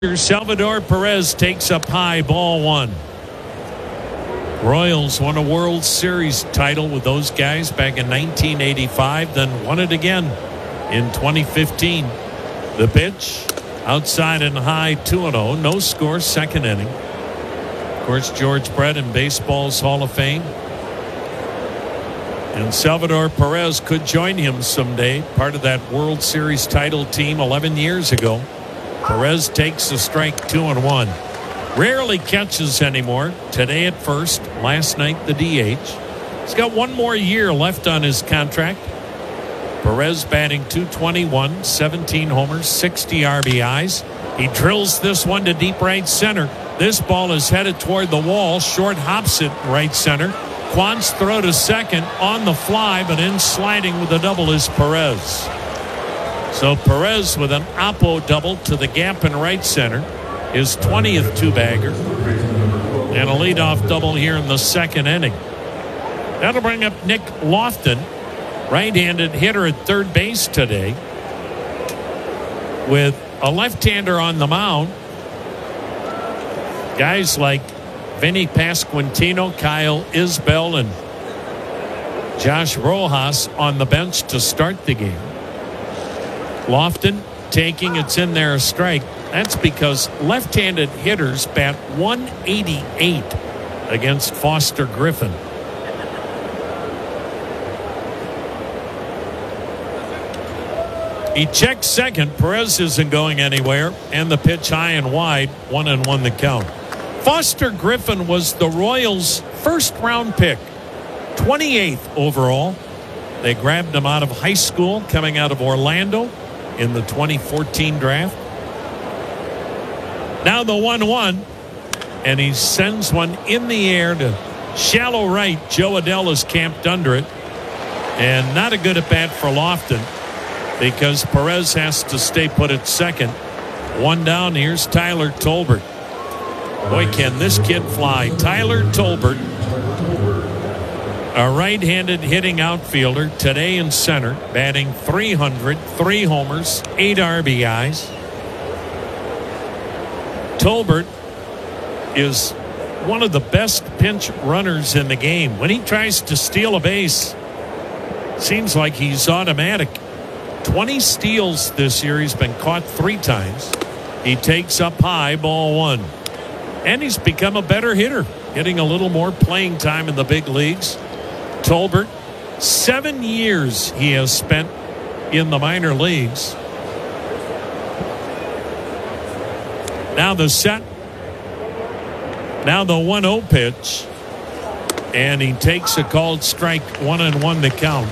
Salvador Perez takes up high, ball one. Royals won a World Series title with those guys back in 1985, then won it again in 2015. The pitch, outside and high, 2-0. No score, second inning. Of course, George Brett in baseball's Hall of Fame. And Salvador Perez could join him someday, part of that World Series title team 11 years ago. Perez takes a strike, 2-1. Rarely catches anymore. Today at first, last night the DH. He's got one more year left on his contract. Perez batting .221, 17 homers, 60 RBIs. He drills this one to deep right center. This ball is headed toward the wall. Short hops it right center. Quant's throw to second on the fly, but in sliding with a double is Perez. So Perez with an oppo double to the gap in right center. His 20th two-bagger. And a leadoff double here in the second inning. That'll bring up Nick Lofton, right-handed hitter at third base today. With a left-hander on the mound. Guys like Vinny Pasquantino, Kyle Isbell, and Josh Rojas on the bench to start the game. Lofton taking it's in there a strike. That's because left-handed hitters bat .188 against Foster Griffin. He checks second. Perez isn't going anywhere. And the pitch high and wide. 1-1 the count. Foster Griffin was the Royals' first-round pick. 28th overall. They grabbed him out of high school, coming out of Orlando in the 2014 draft. Now the 1-1, and he sends one in the air to shallow right. Joe Adell is camped under it, and not a good at bat for Lofton because Perez has to stay put at second. One down. Here's Tyler Tolbert. Boy, can this kid fly. Tyler Tolbert, a right-handed hitting outfielder, today in center, batting .300, 3 homers, 8 RBIs. Tolbert is one of the best pinch runners in the game. When he tries to steal a base, seems like he's automatic. 20 steals this year. He's been caught 3 times. He takes up high, ball one. And he's become a better hitter, getting a little more playing time in the big leagues. Tolbert, 7 years he has spent in the minor leagues. Now the set. Now the 1-0 pitch. And he takes a called strike. 1-1 the count.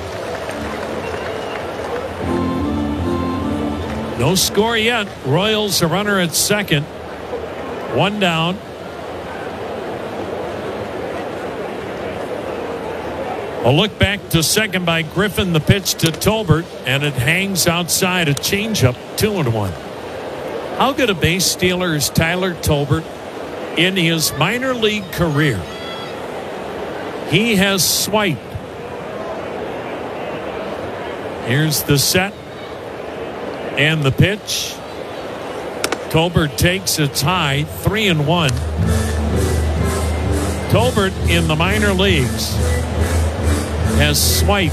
No score yet. Royals a runner at second. 1 down. A look back to second by Griffin. The pitch to Tolbert, and it hangs outside. A changeup. 2-1. How good a base stealer is Tyler Tolbert in his minor league career? He has swiped. Here's the set and the pitch. Tolbert takes it's high, 3-1. Tolbert in the minor leagues has swiped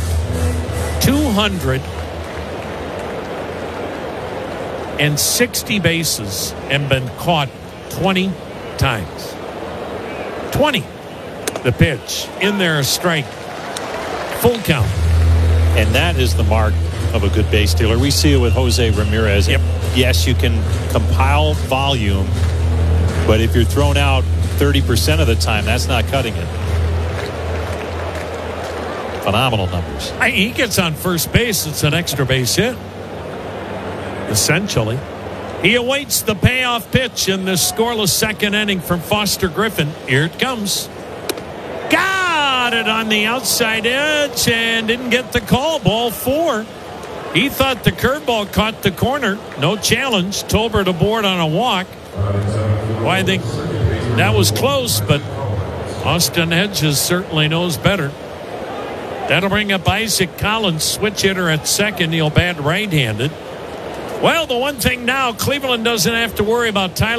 260 bases and been caught 20 times. 20. The pitch in there, a strike. Full count. And that is the mark of a good base stealer. We see it with Jose Ramirez. Yep. Yes, you can compile volume, but if you're thrown out 30% of the time, that's not cutting it. Phenomenal numbers. He gets on first base. It's an extra base hit. Essentially. He awaits the payoff pitch in this scoreless second inning from Foster Griffin. Here it comes. Got it on the outside edge and didn't get the call. Ball 4. He thought the curveball caught the corner. No challenge. Tolbert aboard on a walk. Well, I think that was close, but Austin Hedges certainly knows better. That'll bring up Isaac Collins, switch hitter at second. He'll bat right-handed. Well, the one thing now, Cleveland doesn't have to worry about Tyler